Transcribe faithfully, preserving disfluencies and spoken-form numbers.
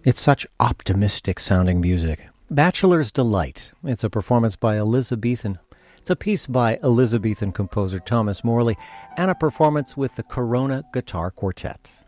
It's such optimistic sounding music. Bachelor's Delight. It's a performance by Elizabethan. It's a piece by Elizabethan composer Thomas Morley and a performance with the Corona Guitar Quartet.